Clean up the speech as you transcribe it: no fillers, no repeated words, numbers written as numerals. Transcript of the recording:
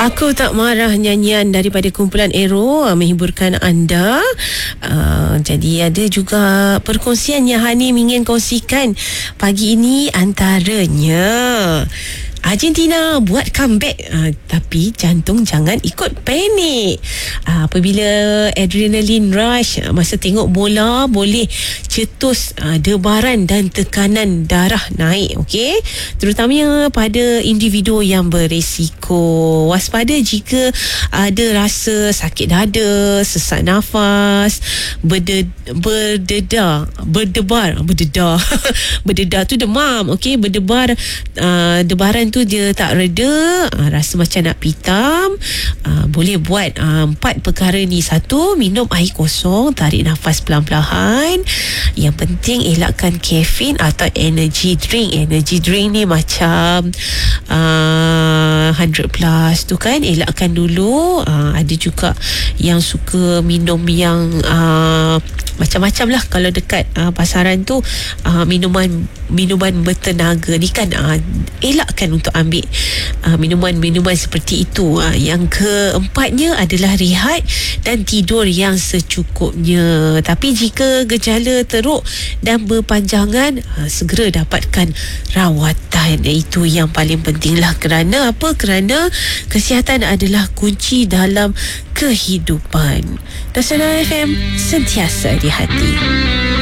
Aku Tak Marah, nyanyian daripada kumpulan Aero menghiburkan anda. Jadi ada juga perkongsian yang Hani ingin kongsikan pagi ini, antaranya Argentina buat comeback, tapi jantung jangan ikut panik. Apabila adrenaline rush masa tengok bola, boleh cetus debaran dan tekanan darah naik, okey? Terutamanya pada individu yang berisiko. Waspada jika ada rasa sakit dada, sesak nafas, berdebar tu demam, okey? Debaran tu dia tak reda, rasa macam nak pitam, boleh buat 4 perkara ni. 1, minum air kosong, tarik nafas perlahan-lahan. Yang penting elakkan kafein atau energy drink. Energy drink ni macam 100 plus tu kan, elakkan dulu. Ada juga yang suka minum yang macam-macam lah. Kalau dekat pasaran tu minuman bertenaga ni kan, elakkan untuk ambil minuman seperti itu. Yang keempatnya adalah rehat dan tidur yang secukupnya. Tapi jika gejala teruk dan berpanjangan, segera dapatkan rawatan. Itu yang paling penting lah. Kerana apa? Kerana kesihatan adalah kunci dalam kehidupan. Dasar FM, sentiasa di hati.